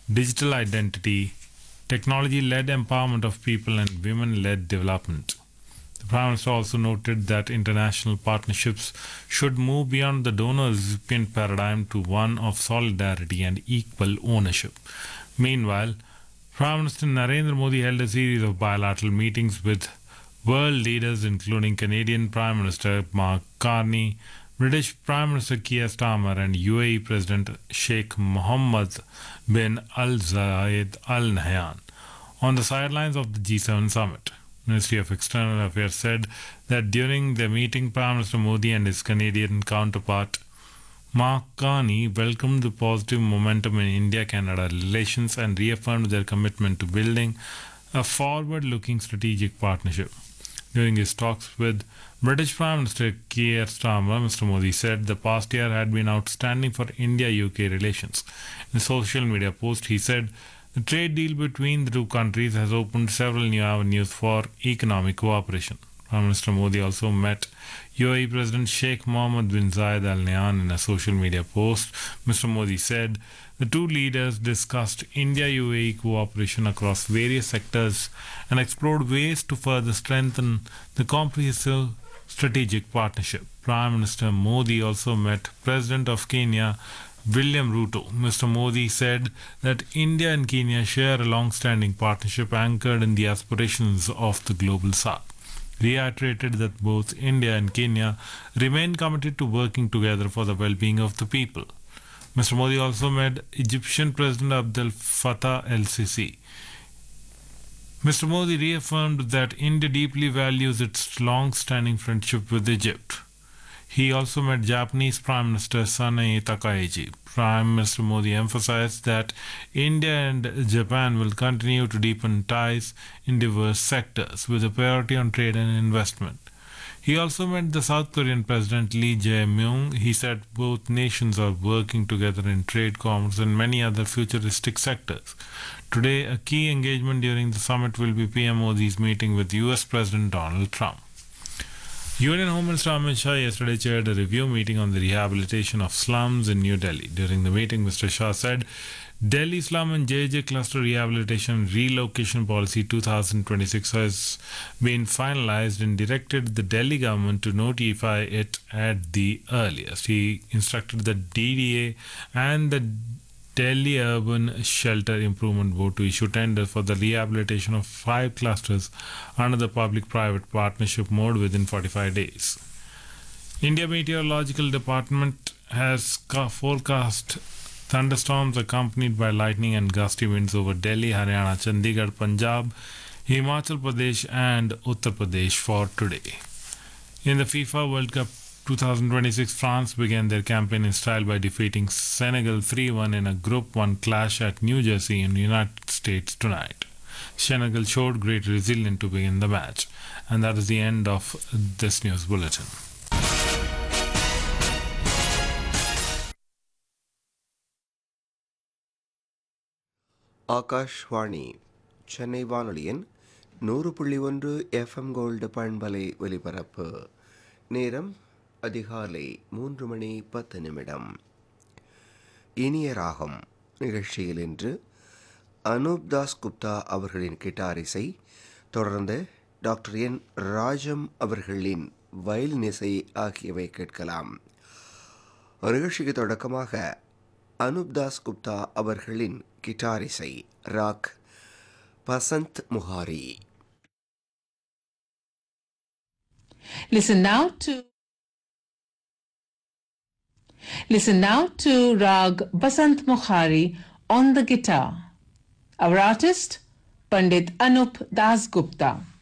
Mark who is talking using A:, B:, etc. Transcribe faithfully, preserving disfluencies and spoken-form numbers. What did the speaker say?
A: digital identity, technology-led empowerment of people, and women-led development. The Prime Minister also noted that international partnerships should move beyond the donor-recipient paradigm to one of solidarity and equal ownership. Meanwhile, Prime Minister Narendra Modi held a series of bilateral meetings with world leaders including Canadian Prime Minister Mark Carney, British Prime Minister Keir Starmer, and U A E President Sheikh Mohammed bin Al Zayed Al Nahyan on the sidelines of the G seven summit. Ministry of External Affairs said that during the meeting, Prime Minister Modi and his Canadian counterpart Mark Carney welcomed the positive momentum in India-Canada relations and reaffirmed their commitment to building a forward-looking strategic partnership. During his talks with British Prime Minister Keir Starmer, Mister Modi said the past year had been outstanding for India-U K relations. In a social media post, he said the trade deal between the two countries has opened several new avenues for economic cooperation. Prime Minister Modi also met U A E President Sheikh Mohammed bin Zayed Al Nahyan in a social media post. Mister Modi said the two leaders discussed India-U A E cooperation across various sectors and explored ways to further strengthen the comprehensive strategic partnership. Prime Minister Modi also met President of Kenya William Ruto. Mister Modi said that India and Kenya share a long-standing partnership anchored in the aspirations of the global south. Reiterated that both India and Kenya remain committed to working together for the well-being of the people. Mister Modi also met Egyptian President Abdel Fattah el-Sisi. Mister Modi reaffirmed that India deeply values its long-standing friendship with Egypt. He also met Japanese Prime Minister Sanae Takaichi. Prime Minister Modi emphasized that India and Japan will continue to deepen ties in diverse sectors with a priority on trade and investment. He also met the South Korean President Lee Jae-myung. He said both nations are working together in trade, commerce, and many other futuristic sectors. Today, a key engagement during the summit will be P M Modi's meeting with U S President Donald Trump. Union Home Minister Amit Shah yesterday chaired a review meeting on the rehabilitation of slums in New Delhi. During the meeting, Mister Shah said Delhi Slum and J J Cluster Rehabilitation Relocation Policy twenty twenty-six has been finalized and directed the Delhi government to notify it at the earliest. He instructed the D D A and the Delhi Urban Shelter Improvement Board to issue tenders for the rehabilitation of five clusters under the public-private partnership mode within forty-five days. India Meteorological Department has forecast thunderstorms accompanied by lightning and gusty winds over Delhi, Haryana, Chandigarh, Punjab, Himachal Pradesh and Uttar Pradesh for today. In the FIFA World Cup twenty twenty-six, France began their campaign in style by defeating Senegal three one in a Group one clash at New Jersey in the United States tonight. Senegal showed great resilience to begin the match. And that is the end of this news bulletin.
B: Akashvani Chennai வானொலியின் நூறு புள்ளி ஒன்று FM gold பண்பலை ஒலிபரப்பு. நேரம் அதிகாலை மூன்று மணி பத்து நிமிடம். இனிய ராகம் நிகழ்ச்சியில் இன்று அனூப் தாஸ் குப்தா அவர்களின் கிட்டார் இசை, தொடர்ந்து டாக்டர் என் ராஜம் அவர்களின் வயலின் இசை ஆகியவை கேட்கலாம். நிகழ்ச்சிக்கு தொடக்கமாக அனூப் தாஸ் குப்தா அவர்களின் கிட்டார் இசை rock Basant முஹாரி.
C: Listen now to Listen now to Rag Basant Mukhari on the guitar. Our artist, Pandit Anup Das Gupta.